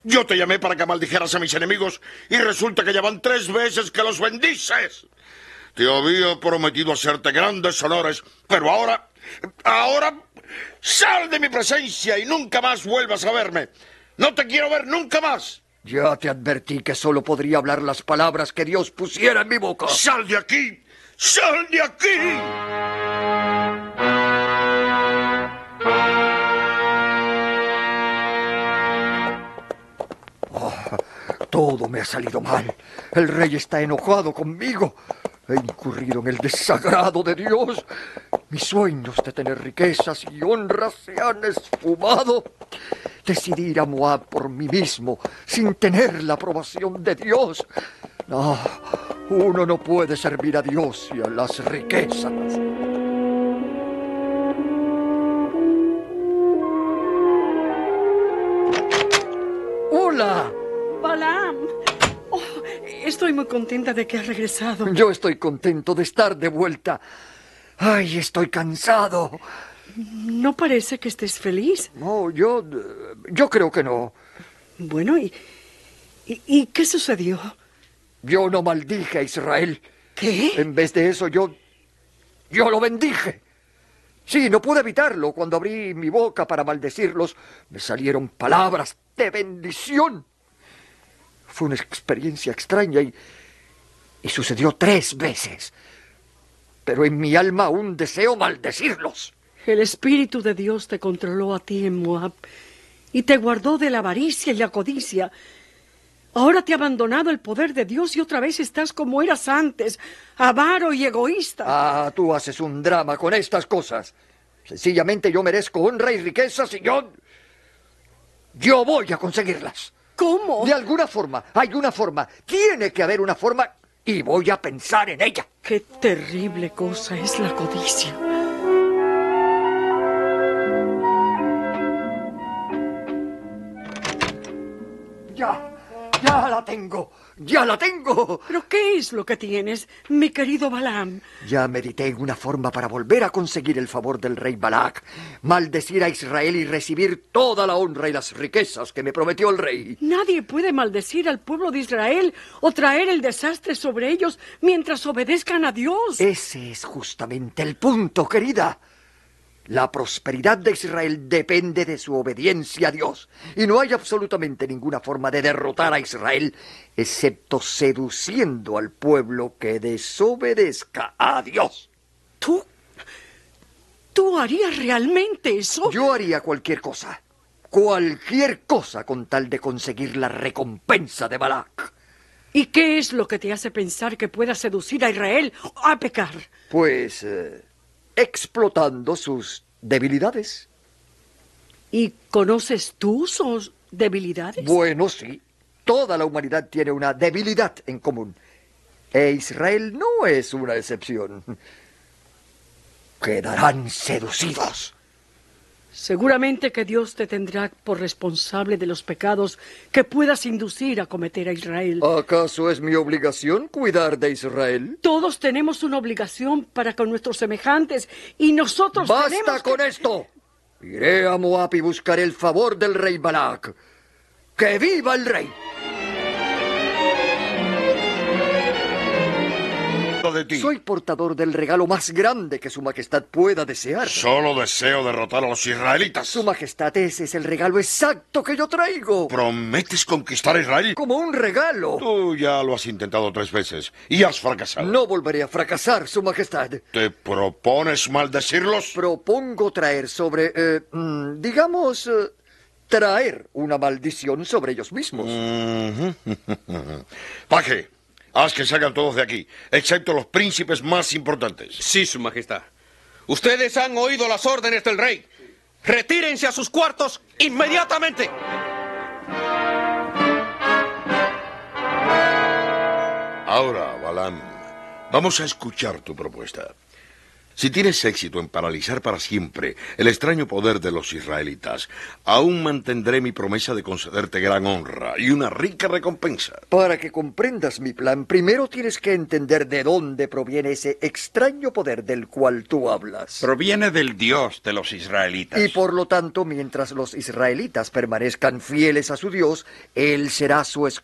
Yo te llamé para que maldijeras a mis enemigos y resulta que ya van 3 veces que los bendices. Te había prometido hacerte grandes honores, pero ahora, sal de mi presencia y nunca más vuelvas a verme. No te quiero ver nunca más. Ya te advertí que solo podría hablar las palabras que Dios pusiera en mi boca. ¡Sal de aquí! ¡Sal de aquí! Todo me ha salido mal. El rey está enojado conmigo. He incurrido en el desagrado de Dios. Mis sueños de tener riquezas y honras se han esfumado. Decidí ir a Moab por mí mismo, sin tener la aprobación de Dios. No, uno no puede servir a Dios y a las riquezas. ¡Hola! Balaam. Oh, estoy muy contenta de que has regresado. Yo estoy contento de estar de vuelta. ¡Ay, estoy cansado! No parece que estés feliz. No, yo creo que no. Bueno, ¿y qué sucedió? Yo no maldije a Israel. ¿Qué? En vez de eso, yo lo bendije. Sí, no pude evitarlo. Cuando abrí mi boca para maldecirlos, me salieron palabras de bendición. Fue una experiencia extraña y sucedió 3 veces. Pero en mi alma aún deseo maldecirlos. El Espíritu de Dios te controló a ti en Moab y te guardó de la avaricia y la codicia. Ahora te ha abandonado el poder de Dios y otra vez estás como eras antes, avaro y egoísta. Ah, tú haces un drama con estas cosas. Sencillamente yo merezco honra y riquezas y yo voy a conseguirlas. ¿Cómo? De alguna forma, hay una forma. Tiene que haber una forma y voy a pensar en ella. Qué terrible cosa es la codicia. Ya la tengo. ¡Ya la tengo! ¿Pero qué es lo que tienes, mi querido Balaam? Ya medité en una forma para volver a conseguir el favor del rey Balac, maldecir a Israel y recibir toda la honra y las riquezas que me prometió el rey. Nadie puede maldecir al pueblo de Israel o traer el desastre sobre ellos mientras obedezcan a Dios. Ese es justamente el punto, querida. La prosperidad de Israel depende de su obediencia a Dios. Y no hay absolutamente ninguna forma de derrotar a Israel, excepto seduciendo al pueblo que desobedezca a Dios. ¿Tú harías realmente eso? Yo haría cualquier cosa con tal de conseguir la recompensa de Balac. ¿Y qué es lo que te hace pensar que pueda seducir a Israel a pecar? Pues explotando sus debilidades. ¿Y conoces tú sus debilidades? Bueno, sí. Toda la humanidad tiene una debilidad en común. E Israel no es una excepción. Quedarán seducidos. Seguramente que Dios te tendrá por responsable de los pecados que puedas inducir a cometer a Israel. ¿Acaso es mi obligación cuidar de Israel? Todos tenemos una obligación para con nuestros semejantes y nosotros ¡Basta con esto! Iré a Moab y buscaré el favor del rey Balac. ¡Que viva el rey! De ti. Soy portador del regalo más grande que Su Majestad pueda desear. Solo deseo derrotar a los israelitas. Su Majestad, ese es el regalo exacto que yo traigo. ¿Prometes conquistar a Israel? Como un regalo. Tú ya lo has intentado 3 veces y has fracasado. No volveré a fracasar, Su Majestad. ¿Te propones maldecirlos? Propongo traer traer una maldición sobre ellos mismos. Paje, haz que salgan todos de aquí, excepto los príncipes más importantes. Sí, Su Majestad. Ustedes han oído las órdenes del rey. Retírense a sus cuartos inmediatamente. Ahora, Balaam, vamos a escuchar tu propuesta. Si tienes éxito en paralizar para siempre el extraño poder de los israelitas, aún mantendré mi promesa de concederte gran honra y una rica recompensa. Para que comprendas mi plan, primero tienes que entender de dónde proviene ese extraño poder del cual tú hablas. Proviene del Dios de los israelitas. Y por lo tanto, mientras los israelitas permanezcan fieles a su Dios, Él será su escudo